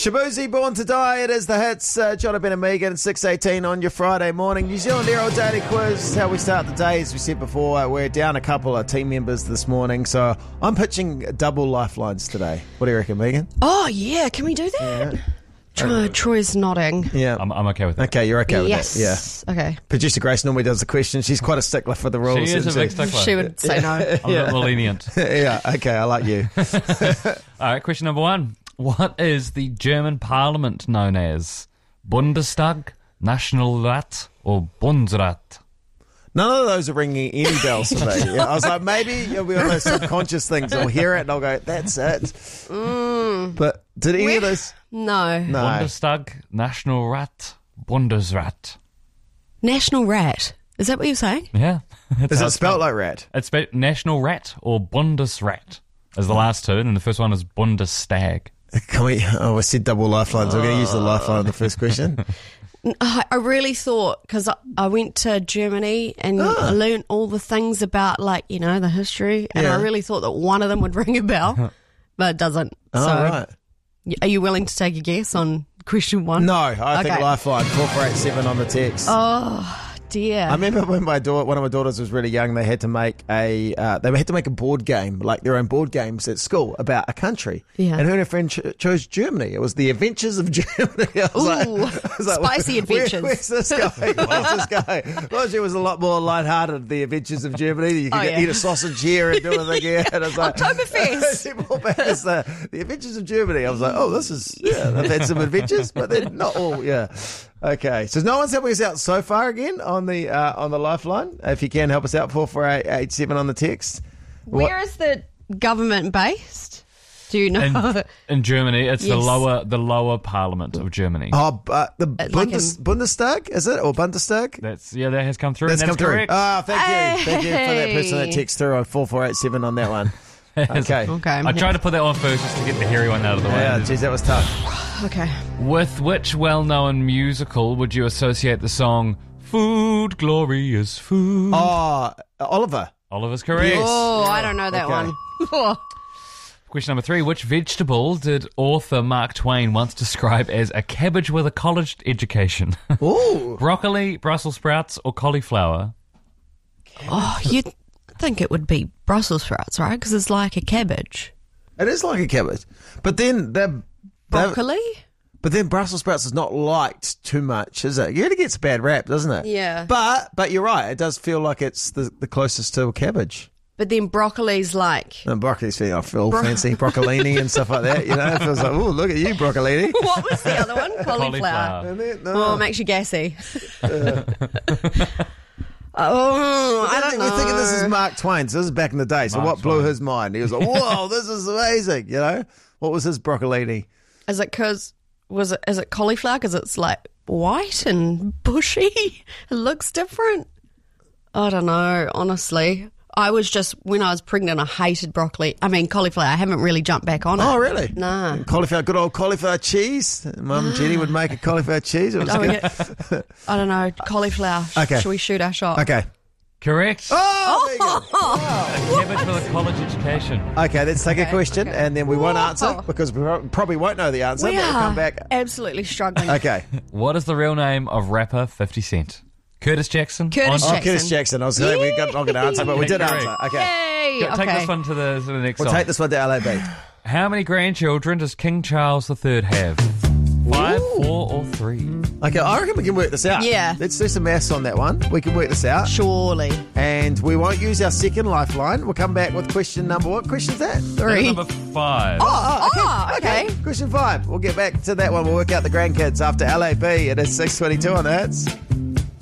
Shabuzi, Born to Die. It is the hits. Jonathan and Megan, 6:18 on your Friday morning. New Zealand Herald Daily Quiz. How we start the day, as we said before, we're down a couple of team members this morning, so I'm pitching double lifelines today. What do you reckon, Megan? Oh, yeah. Can we do that? Troy's nodding. Yeah. I'm okay with that. Okay, you're okay with Yes. that? Yeah. Okay. Producer Grace normally does the question. She's quite a stickler for the rules. She is a isn't big stickler. She would say no. I'm a bit more lenient. Yeah, okay, I like you. All right, question number 1. What is the German parliament known as? Bundestag, Nationalrat, or Bundesrat? None of those are ringing any bells for me. Yeah, I was like, maybe you'll be one of those subconscious things. I'll hear it and I'll go, that's it. But did any of those? No. No. Bundestag, Nationalrat, Bundesrat. National Rat. Is that what you're saying? Yeah. Is it spelled like rat? It's National Rat or Bundesrat as the last two, and then the first one is Bundestag. Can we? Oh, I said double lifelines. We're going to use the lifeline on the first question. I really thought, because I went to Germany and I learned all the things about, like, you know, the history, and Yeah. I really thought that one of them would ring a bell, but it doesn't. Oh, So, right. are you willing to take a guess on question 1? No, I think Okay. lifeline 4487 on the text. Oh, dear. I remember when one of my daughters was really young, they had to make a board game, like their own board games at school about a country. Yeah. And her and her friend chose Germany. It was the Adventures of Germany. I was Ooh, like, spicy adventures. Where's this going? Where's this going? Well, it was a lot more lighthearted, the Adventures of Germany. You could eat a sausage here and do a thing here. And I was like, Oktoberfest. the Adventures of Germany. I was like, oh, this is, I've had some adventures, but they're not all, Okay, so no one's helping us out so far again on the lifeline. If you can help us out, 4487 on the text. Where is the government based? Do you know? In Germany, it's Yes. the lower parliament of Germany. Oh, the like Bundestag, is it? Or Bundestag? That has come through. That's and come that's through. correct. Oh, thank you. Thank you for that person that Hey. texts through on 4487 on that one. Okay. Okay. I tried to put that one first just to get the hairy one out of the way. Yeah, geez, that was tough. Okay. With which well-known musical would you associate the song "Food, Glorious Food"? Oh, Oliver. Oliver's correct. Yes. Oh, I don't know that Okay. one. Question number 3. Which vegetable did author Mark Twain once describe as a cabbage with a college education? Ooh. Broccoli, Brussels sprouts, or cauliflower? Oh, you'd think it would be Brussels sprouts, right? Because it's like a cabbage. It is like a cabbage. But then Broccoli? But then Brussels sprouts is not liked too much, is it? It gets a bad rap, doesn't it? Yeah. But you're right. It does feel like it's the closest to a cabbage. But then broccoli's like... And broccoli's I feel fancy, broccolini and stuff like that. You know, it feels like, oh, look at you, broccolini. What was the other one? Cauliflower. And then, Oh, it makes you gassy. Oh, I don't know. We're thinking this is Mark Twain. So this is back in the day. So Mark what blew Twain. his mind? He was like, whoa, this is amazing. You know, what was his broccolini? Is it is it cauliflower because it's like white and bushy? It looks different. I don't know, honestly. I was just, when I was pregnant, I hated cauliflower. I haven't really jumped back on it. Oh, really? Nah. Cauliflower, good old cauliflower cheese. Mum Jenny would make a cauliflower cheese. It was Oh, good. yeah. I don't know, cauliflower. Okay. Should we shoot our shot? Okay. Correct. Oh, there you go. A cabbage with a college education. Okay, let's take a Okay, question, okay. and then we won't Whoa. answer because we probably won't know the answer. We but we'll are come back. absolutely struggling. Okay. What is the real name of rapper 50 Cent? Curtis Jackson? Curtis Oh, Jackson. Curtis Jackson. I was saying we're not going to answer, but we did Correct. answer. Okay. Yay! Take okay. this one to the next We'll song. take this one to LAB. How many grandchildren does King Charles III have? 5, 4, or 3? Okay, I reckon we can work this out. Yeah. Let's do some maths on that one. We can work this out. Surely. And we won't use our second lifeline. We'll come back with question number, what question's that? 3. Number 5. Okay. Question 5. We'll get back to that one. We'll work out the grandkids after LAB. It is 6:22 on the hits.